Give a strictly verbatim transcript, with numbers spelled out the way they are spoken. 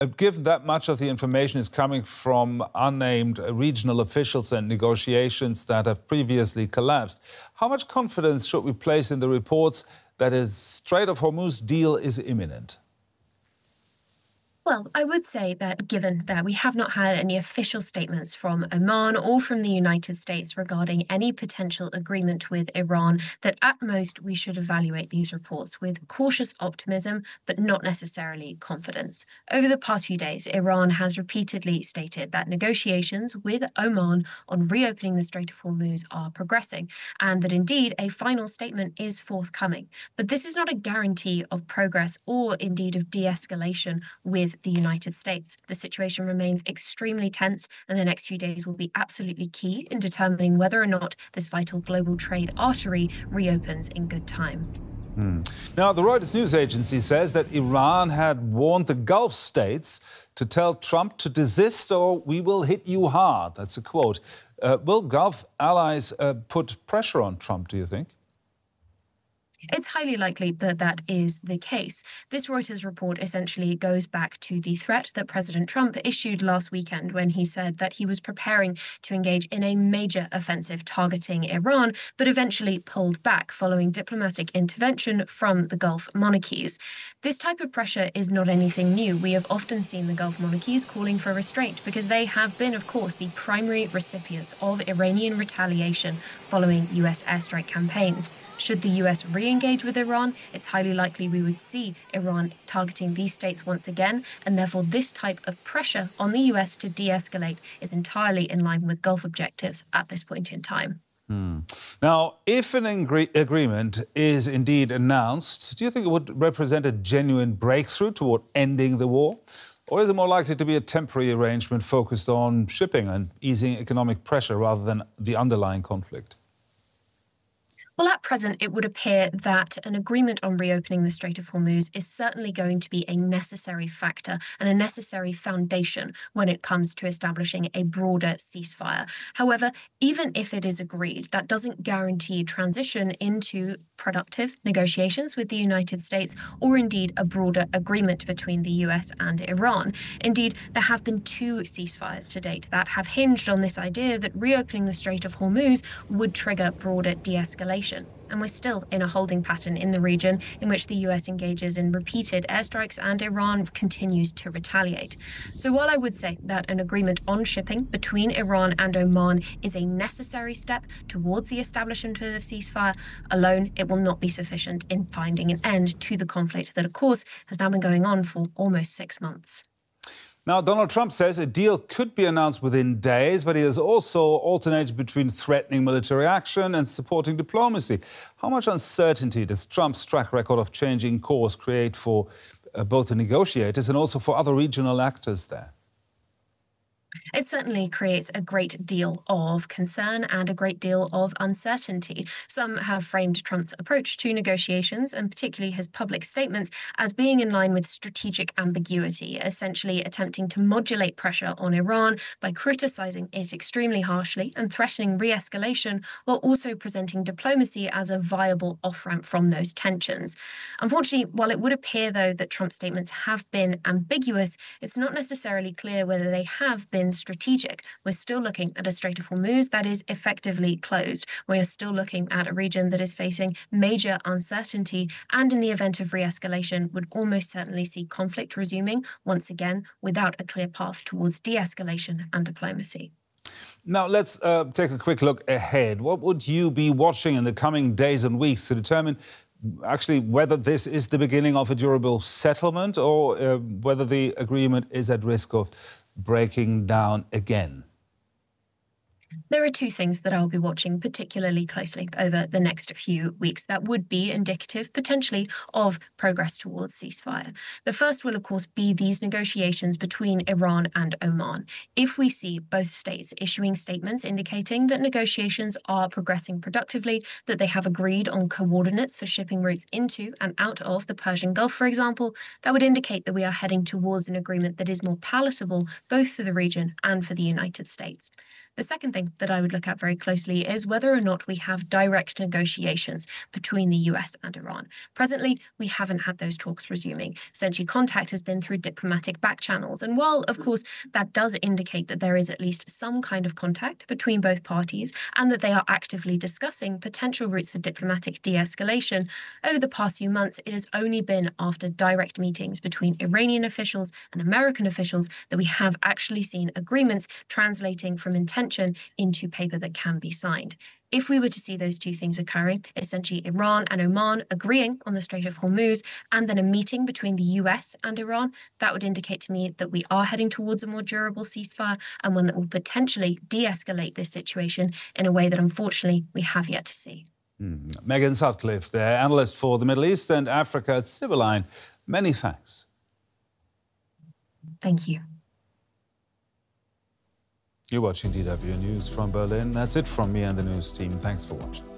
Uh, Given that much of the information is coming from unnamed uh, regional officials and negotiations that have previously collapsed, how much confidence should we place in the reports that a Strait of Hormuz deal is imminent? Well, I would say that given that we have not had any official statements from Oman or from the United States regarding any potential agreement with Iran, that at most we should evaluate these reports with cautious optimism, but not necessarily confidence. Over the past few days, Iran has repeatedly stated that negotiations with Oman on reopening the Strait of Hormuz are progressing, and that indeed a final statement is forthcoming. But this is not a guarantee of progress or indeed of de-escalation with the United States. The situation remains extremely tense, and the next few days will be absolutely key in determining whether or not this vital global trade artery reopens in good time. Hmm. Now, the Reuters news agency says that Iran had warned the Gulf states to tell Trump to desist or we will hit you hard. That's a quote. Uh, will Gulf allies uh, put pressure on Trump, do you think? It's highly likely that that is the case. This Reuters report essentially goes back to the threat that President Trump issued last weekend when he said that he was preparing to engage in a major offensive targeting Iran, but eventually pulled back following diplomatic intervention from the Gulf monarchies. This type of pressure is not anything new. We have often seen the Gulf monarchies calling for restraint because they have been, of course, the primary recipients of Iranian retaliation following U S airstrike campaigns. Should the U S re-engage with Iran, it's highly likely we would see Iran targeting these states once again, and therefore this type of pressure on the U S to de-escalate is entirely in line with Gulf objectives at this point in time. Hmm. Now, if an agree- agreement is indeed announced, do you think it would represent a genuine breakthrough toward ending the war? Or is it more likely to be a temporary arrangement focused on shipping and easing economic pressure rather than the underlying conflict? Well, at present, it would appear that an agreement on reopening the Strait of Hormuz is certainly going to be a necessary factor and a necessary foundation when it comes to establishing a broader ceasefire. However, even if it is agreed, that doesn't guarantee transition into productive negotiations with the United States or indeed a broader agreement between the U S and Iran. Indeed, there have been two ceasefires to date that have hinged on this idea that reopening the Strait of Hormuz would trigger broader de-escalation. And we're still in a holding pattern in the region in which the U S engages in repeated airstrikes and Iran continues to retaliate. So while I would say that an agreement on shipping between Iran and Oman is a necessary step towards the establishment of a ceasefire, alone it will not be sufficient in finding an end to the conflict that, of course, has now been going on for almost six months. Now, Donald Trump says a deal could be announced within days, but he has also alternated between threatening military action and supporting diplomacy. How much uncertainty does Trump's track record of changing course create for uh, both the negotiators and also for other regional actors there? It certainly creates a great deal of concern and a great deal of uncertainty. Some have framed Trump's approach to negotiations, and particularly his public statements, as being in line with strategic ambiguity, essentially attempting to modulate pressure on Iran by criticizing it extremely harshly and threatening re-escalation, while also presenting diplomacy as a viable off-ramp from those tensions. Unfortunately, while it would appear, though, that Trump's statements have been ambiguous, it's not necessarily clear whether they have been strategic. We're still looking at a Strait of Hormuz that is effectively closed. We are still looking at a region that is facing major uncertainty and in the event of re-escalation would almost certainly see conflict resuming once again without a clear path towards de-escalation and diplomacy. Now, let's uh, take a quick look ahead. What would you be watching in the coming days and weeks to determine actually whether this is the beginning of a durable settlement or uh, whether the agreement is at risk of breaking down again? There are two things that I'll be watching particularly closely over the next few weeks that would be indicative, potentially, of progress towards ceasefire. The first will, of course, be these negotiations between Iran and Oman. If we see both states issuing statements indicating that negotiations are progressing productively, that they have agreed on coordinates for shipping routes into and out of the Persian Gulf, for example, that would indicate that we are heading towards an agreement that is more palatable both for the region and for the United States. The second thing that I would look at very closely is whether or not we have direct negotiations between the U S and Iran. Presently, we haven't had those talks resuming. Essentially, contact has been through diplomatic back channels. And while, of course, that does indicate that there is at least some kind of contact between both parties and that they are actively discussing potential routes for diplomatic de-escalation, over the past few months, it has only been after direct meetings between Iranian officials and American officials that we have actually seen agreements translating from intention into paper that can be signed. If we were to see those two things occurring, essentially Iran and Oman agreeing on the Strait of Hormuz, and then a meeting between the U S and Iran, that would indicate to me that we are heading towards a more durable ceasefire and one that will potentially de-escalate this situation in a way that unfortunately we have yet to see. Mm. Megan Sutcliffe, there, analyst for the Middle East and Africa at Civilian. Many thanks. Thank you. You're watching D W News from Berlin. That's it from me and the news team. Thanks for watching.